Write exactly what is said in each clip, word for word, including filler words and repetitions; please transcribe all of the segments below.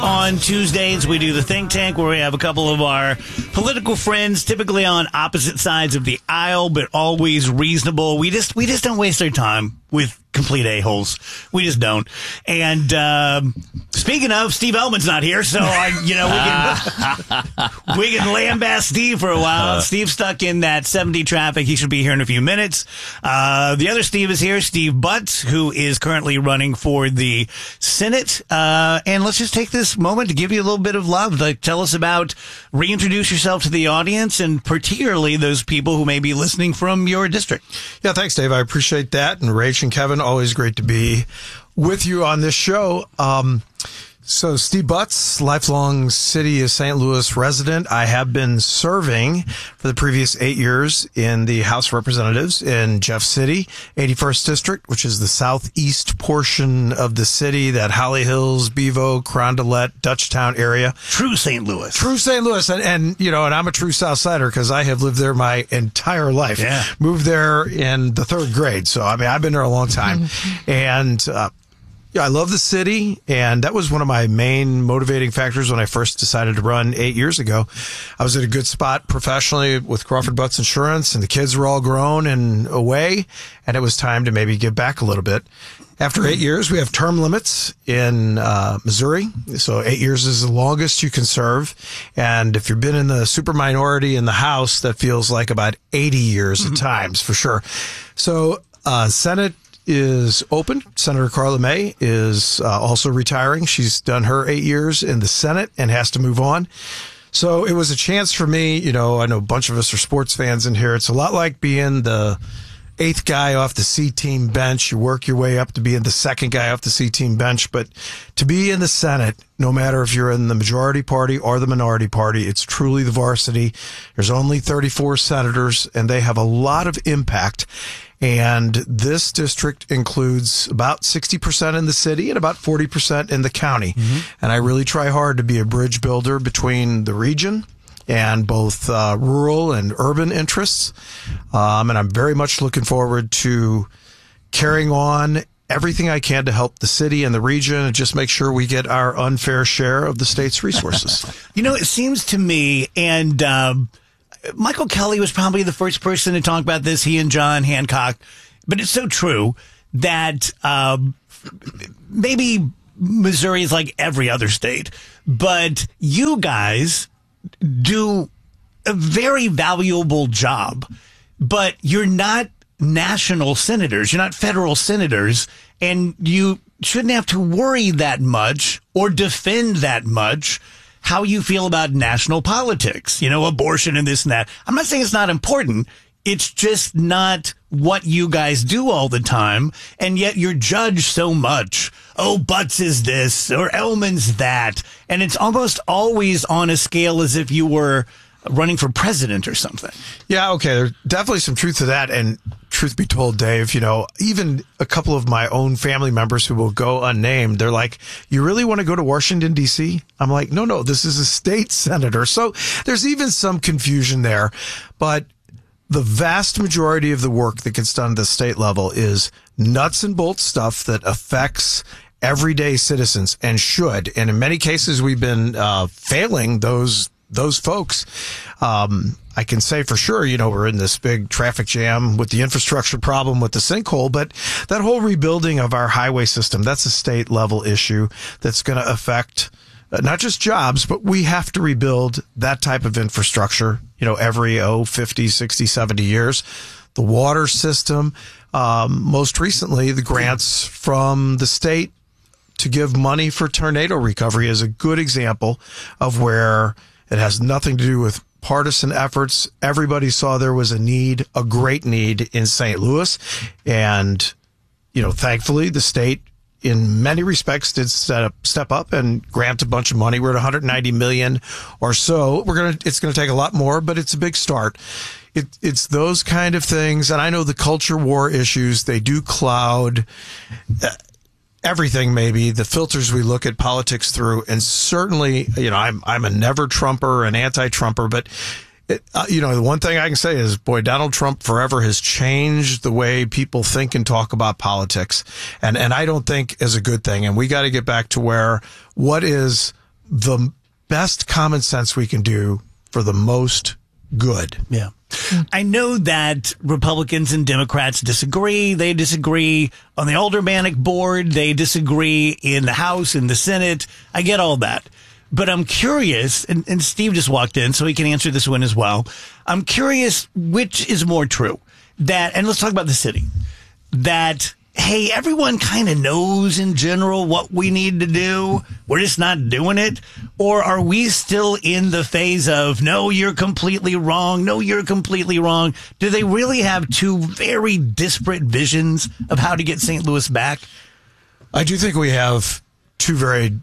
On Tuesdays, we do the Think Tank, where we have a couple of our political friends, typically on opposite sides of the aisle, but always reasonable. We just we just don't waste our time with complete a-holes. We just don't. And um, speaking of, Steve Elman's not here, so I, you know we can we can lambast Steve for a while. Uh, Steve's stuck in that seventy traffic. He should be here in a few minutes. Uh, the other Steve is here, Steve Butts, who is currently running for the Senate. Uh, and let's just take this moment to give you a little bit of love. Like, tell us about, reintroduce yourself to the audience, and particularly those people who may be listening from your district. Yeah, thanks, Dave. I appreciate that. And Rach and Kevin, always great to be with you on this show. Um, so Steve Butts, lifelong City of Saint Louis resident. I have been serving for the previous eight years in the House of Representatives in Jeff City, eighty-first District, which is the southeast portion of the city, that Holly Hills, Bevo, Carondelet, Dutchtown area. True Saint Louis. True Saint Louis. And, and you know, and I'm a true Southsider because I have lived there my entire life. Yeah. Moved there in the third grade. So, I mean, I've been there a long time. and, uh, Yeah, I love the city, and that was one of my main motivating factors when I first decided to run eight years ago. I was at a good spot professionally with Crawford Butts Insurance, and the kids were all grown and away, and it was time to maybe give back a little bit. After eight years, we have term limits in uh, Missouri, so eight years is the longest you can serve. And if you've been in the super minority in the House, that feels like about eighty years at times, for sure. So uh, Senate is open. Senator Carla May is uh, also retiring. She's done her eight years in the Senate and has to move on. So it was a chance for me. You know, I know a bunch of us are sports fans in here. It's a lot like being the eighth guy off the C-team bench. You work your way up to being the second guy off the C-team bench. But to be in the Senate, no matter if you're in the majority party or the minority party, it's truly the varsity. There's only thirty-four senators, and they have a lot of impact. And this district includes about sixty percent in the city and about forty percent in the county. Mm-hmm. And I really try hard to be a bridge builder between the region and both uh, rural and urban interests. Um, and I'm very much looking forward to carrying on everything I can to help the city and the region and just make sure we get our unfair share of the state's resources. You know, it seems to me, and um, Michael Kelly was probably the first person to talk about this, he and John Hancock, but it's so true that um, maybe Missouri is like every other state, but you guys do a very valuable job, but you're not national senators. You're not federal senators, and you shouldn't have to worry that much or defend that much how you feel about national politics, you know, abortion and this and that. I'm not saying it's not important. It's just not what you guys do all the time, and yet you're judged so much. Oh, Butts is this, or Elman's that, and it's almost always on a scale as if you were running for president or something. Yeah, okay, there's definitely some truth to that, and truth be told, Dave, you know, even a couple of my own family members who will go unnamed, they're like, you really want to go to Washington, D C? I'm like, no, no, this is a state senator. So there's even some confusion there, but the vast majority of the work that gets done at the state level is nuts and bolts stuff that affects everyday citizens and should. And in many cases, we've been uh, failing those those folks. Um, I can say for sure, you know, we're in this big traffic jam with the infrastructure problem with the sinkhole, but that whole rebuilding of our highway system, that's a state level issue that's going to affect uh, not just jobs, but we have to rebuild that type of infrastructure, you know, every, oh, fifty, sixty, seventy years. The water system, um, most recently, the grants from the state to give money for tornado recovery is a good example of where it has nothing to do with partisan efforts. Everybody saw there was a need, a great need in Saint Louis. And, you know, thankfully the state in many respects did set up, step up and grant a bunch of money. We're at one hundred ninety million or so. We're going to, it's going to take a lot more, but it's a big start. It, it's those kind of things. And I know the culture war issues, they do cloud uh, everything, maybe the filters we look at politics through. And certainly, you know, I'm, I'm a never Trumper, an anti-Trumper, but It, uh, you know, the one thing I can say is, boy, Donald Trump forever has changed the way people think and talk about politics. And, and I don't think is a good thing. And we got to get back to where what is the best common sense we can do for the most good. Yeah. I know that Republicans and Democrats disagree. They disagree on the aldermanic board. They disagree in the House, in the Senate. I get all that. But I'm curious, and, and Steve just walked in, so he can answer this one as well. I'm curious which is more true. That, and let's talk about the city. That, hey, everyone kind of knows in general what we need to do. We're just not doing it. Or are we still in the phase of, no, you're completely wrong. No, you're completely wrong. Do they really have two very disparate visions of how to get Saint Louis back? I do think we have two very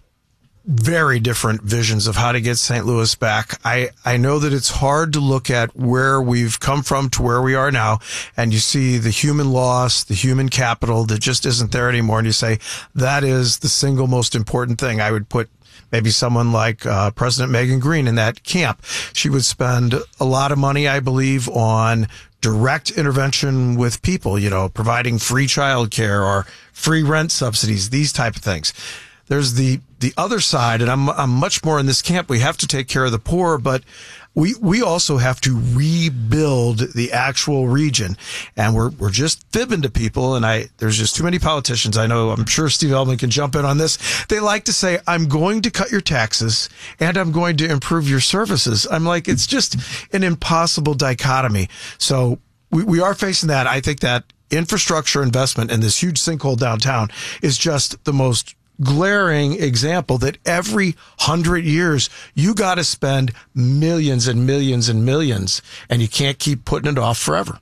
very different visions of how to get Saint Louis back. I, I know that it's hard to look at where we've come from to where we are now, and you see the human loss, the human capital that just isn't there anymore, and you say, that is the single most important thing. I would put maybe someone like uh, President Megan Green in that camp. She would spend a lot of money, I believe, on direct intervention with people, you know, providing free childcare or free rent subsidies, these type of things. There's the, the other side, and I'm, I'm much more in this camp. We have to take care of the poor, but we, we also have to rebuild the actual region. And we're, we're just fibbing to people. And I, there's just too many politicians. I know, I'm sure Steve Eldman can jump in on this. They like to say, I'm going to cut your taxes and I'm going to improve your services. I'm like, it's just an impossible dichotomy. So we, we are facing that. I think that infrastructure investment in this huge sinkhole downtown is just the most glaring example that every hundred years you got to spend millions and millions and millions, and you can't keep putting it off forever.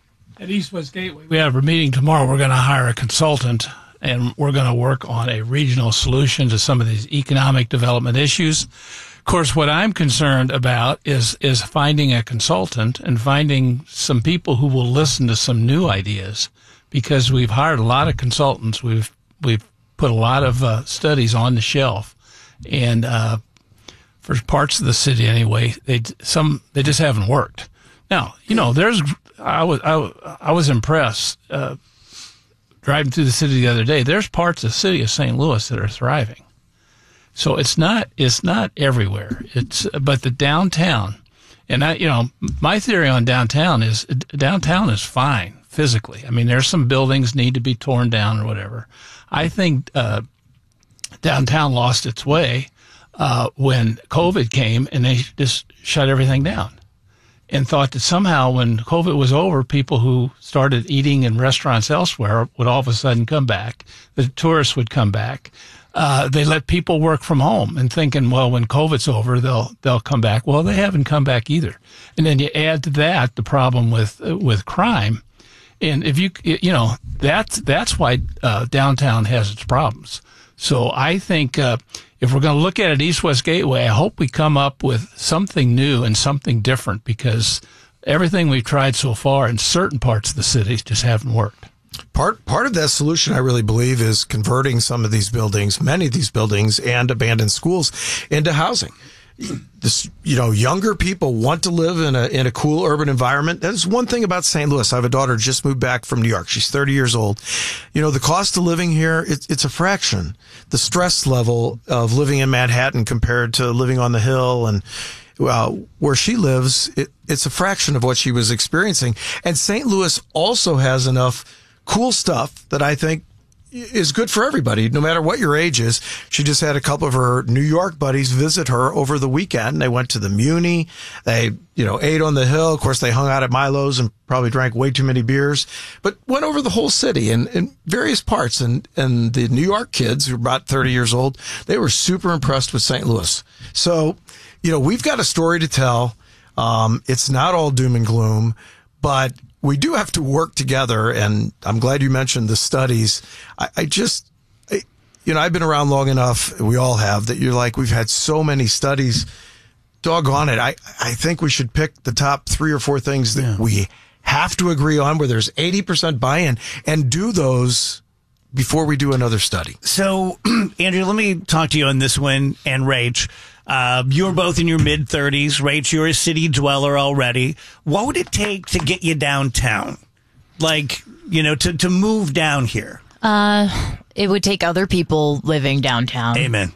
At East West Gateway, we have a meeting tomorrow. We're going to hire a consultant, and we're going to work on a regional solution to some of these economic development issues. Of course, what I'm concerned about is is finding a consultant and finding some people who will listen to some new ideas, because we've hired a lot of consultants. We've we've put a lot of uh, studies on the shelf, and uh, for parts of the city anyway, they some they just haven't worked. Now, you know, there's I was I, I was impressed uh, driving through the city the other day. There's parts of the city of Saint Louis that are thriving. So it's not it's not everywhere. It's but the downtown, and I you know my theory on downtown is downtown is fine physically. I mean, there's some buildings need to be torn down or whatever. I think uh, downtown lost its way uh, when COVID came and they just shut everything down, and thought that somehow when COVID was over, people who started eating in restaurants elsewhere would all of a sudden come back. The tourists would come back. Uh, they let people work from home and thinking, well, when COVID's over, they'll they'll come back. Well, they haven't come back either. And then you add to that the problem with uh, with crime. And if you, you know, that's, that's why, uh, downtown has its problems. So I think, uh, if we're going to look at it East West Gateway, I hope we come up with something new and something different, because everything we've tried so far in certain parts of the city just haven't worked. Part, part of that solution, I really believe, is converting some of these buildings, many of these buildings and abandoned schools into housing. This, you know, younger people want to live in a in a cool urban environment. That is one thing about Saint Louis. I have a daughter who just moved back from New York. She's thirty years old. You know, the cost of living here, it's, it's a fraction. The stress level of living in Manhattan compared to living on the Hill and uh, where she lives, it, it's a fraction of what she was experiencing. And Saint Louis also has enough cool stuff that I think is good for everybody, no matter what your age is. She just had a couple of her New York buddies visit her over the weekend. They went to the Muni. They, you know, ate on the Hill. Of course, they hung out at Milo's and probably drank way too many beers, but went over the whole city and in various parts. And, and the New York kids, who are about thirty years old, they were super impressed with Saint Louis. So, you know, we've got a story to tell. Um, it's not all doom and gloom, but we do have to work together, and I'm glad you mentioned the studies. I, I just, I, you know, I've been around long enough, we all have, that you're like, we've had so many studies. Doggone it. I, I think we should pick the top three or four things that yeah. we have to agree on, where there's eighty percent buy-in, and do those before we do another study. So, Andrew, let me talk to you on this one, and Rach. Uh, you're both in your mid-thirties. Rach, you're a city dweller already. What would it take to get you downtown? Like, you know, to, to move down here? Uh, it would take other people living downtown. Amen.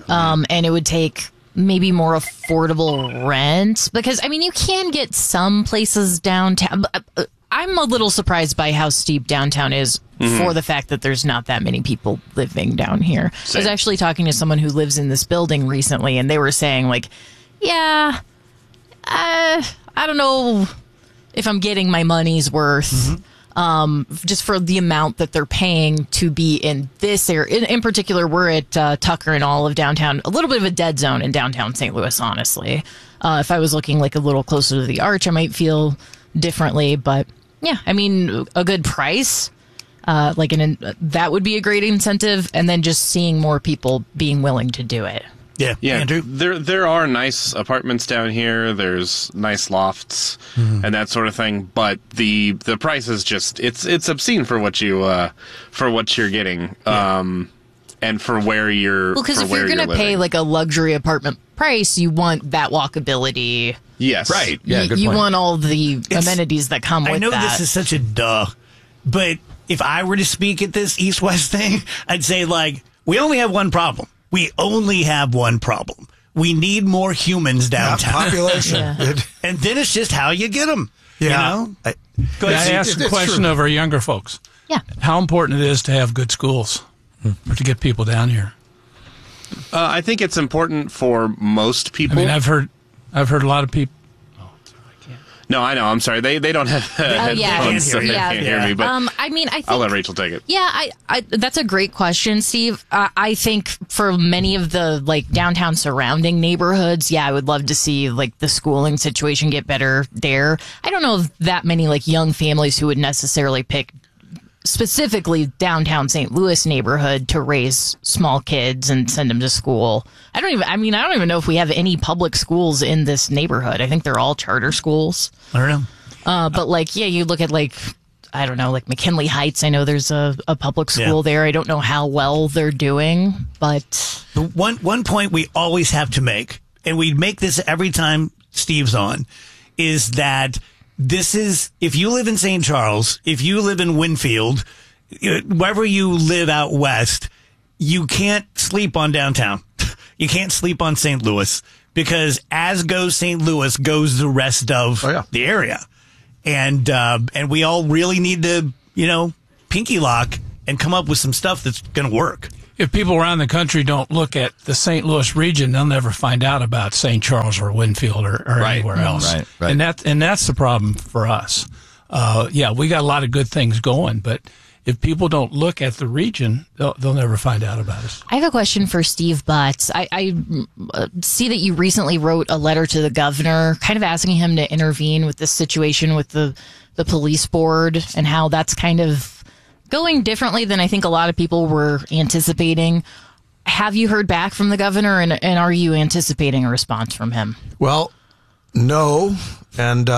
um, and it would take maybe more affordable rent, because I mean you can get some places downtown. But I'm a little surprised by how steep downtown is mm-hmm. for the fact that there's not that many people living down here. Same. I was actually talking to someone who lives in this building recently, and they were saying like, yeah, uh, I don't know if I'm getting my money's worth. Mm-hmm. Um, just for the amount that they're paying to be in this area. In, in particular, we're at uh, Tucker and all of downtown, a little bit of a dead zone in downtown Saint Louis, honestly. Uh, if I was looking like a little closer to the Arch, I might feel differently. But yeah, I mean, a good price, uh, like an that would be a great incentive. And then just seeing more people being willing to do it. Yeah, yeah. Andrew? There, there are nice apartments down here. There's nice lofts mm-hmm. and that sort of thing. But the the price is just it's it's obscene for what you uh, for what you're getting, yeah. um, and for where you're. Well, because if you're going to pay living. like a luxury apartment price, you want that walkability. Yes, right. Yeah, you, good you point. want all the It's, amenities that come with that. I know that. this is such a duh, but if I were to speak at this East-West thing, I'd say like we only have one problem. We only have one problem. We need more humans downtown. Yeah, population. Yeah. And then it's just how you get them. Yeah. You know? I, Go I ahead. ask It's a question true. of our younger folks. Yeah. How important it is to have good schools or to get people down here. Uh, I think it's important for most I people. mean, I've heard, I've heard a lot of people. no, I know. I'm sorry. They they don't have Oh, headphones, yeah. so they Yeah. can't hear me. But Um, I mean, I think. I'll let Rachel take it. Yeah, I, I, that's a great question, Steve. Uh, I think for many of the like downtown surrounding neighborhoods, yeah, I would love to see like the schooling situation get better there. I don't know of that many like young families who would necessarily pick specifically downtown Saint Louis neighborhood to raise small kids and send them to school. I don't even, I mean, I don't even know if we have any public schools in this neighborhood. I think they're all charter schools. I don't know. Uh, but like, yeah, you look at like, I don't know, like McKinley Heights. I know there's a, a public school Yeah. there. I don't know how well they're doing, but The one one point we always have to make, and we make this every time Steve's on, is that this is, if you live in Saint Charles, if you live in Winfield, you know, wherever you live out west, you can't sleep on downtown. You can't sleep on Saint Louis, because as goes Saint Louis, goes the rest of Oh, yeah. the area. And, uh, and we all really need to, you know, pinky lock and come up with some stuff that's going to work. If people around the country don't look at the Saint Louis region, they'll never find out about Saint Charles or Winfield or, or Right. anywhere else. Right, right. And that and that's the problem for us. Uh, yeah, we got a lot of good things going, but if people don't look at the region, they'll, they'll never find out about us. I have a question for Steve Butts. I, I uh, see that you recently wrote a letter to the governor, kind of asking him to intervene with this situation with the, the police board and how that's kind of going differently than I think a lot of people were anticipating. Have you heard back from the governor, and, and are you anticipating a response from him? well, no. And, uh,